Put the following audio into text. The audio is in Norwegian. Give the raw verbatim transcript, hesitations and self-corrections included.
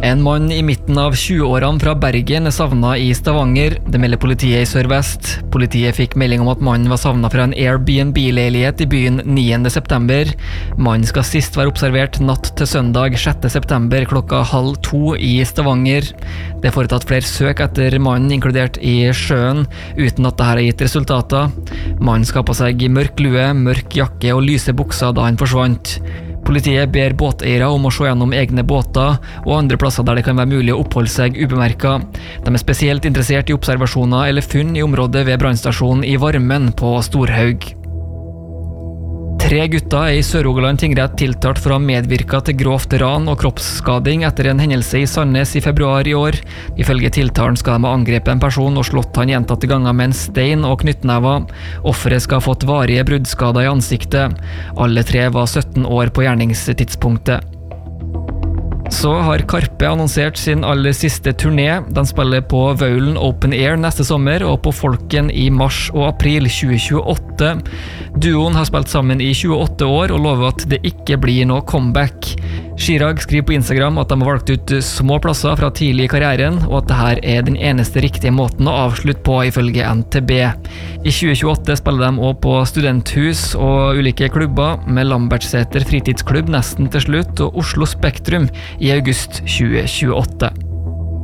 En mann i midten av tjue-årene fra Bergen er savnet i Stavanger. Det melder politiet i Sør-Vest. Politiet fikk melding om at mannen var savnet fra en Airbnb-leilighet i byen niende september. Mannen skal sist være observert natt til søndag sjette september klokka halv to i Stavanger. Det er foretatt flere søk etter mannen, inkludert i sjøen, uten at dette har gitt resultater. Mannen skal på seg mørk lue, mørk jakke og lyse bukser da han forsvant. Politiet ber båteiere om å se gjennom egne båter og andre plasser der det kan være mulig å oppholde seg ubemerket. De er spesielt interessert i observasjoner eller funn i området ved brannstasjonen i Varmen på Storhaug. Tre gutter i Sør-Rogaland tingrett tiltalt for å ha medvirket til grovt ran og kroppsskading etter en hendelse i Sandnes i februar i år. Ifølge tiltalen skal de ha angrepet en person og slått han gjentatte ganger med en stein og knyttnever. Offeret skal ha fått varige bruddskader i ansiktet. Alle tre var sytten år på gjerningstidspunktet. Så har Karpe annonsert sin aller siste turné. Den spiller på Vaulen Open Air neste sommer og på Folken i mars og april tjue tjueåtte. Duoen har spilt sammen i tjueåtte år og lover at det ikke blir noe comeback. Chirag skriver på Instagram at de har valgt ut små plasser fra tidlig i karrieren, og at dette er den eneste riktige måten å avslutte på ifølge N T B. I tjue tjueåtte spiller de også på studenthus og ulike klubber, med Lambertseter fritidsklubb nesten til slutt og Oslo Spektrum i august tjue tjueåtte.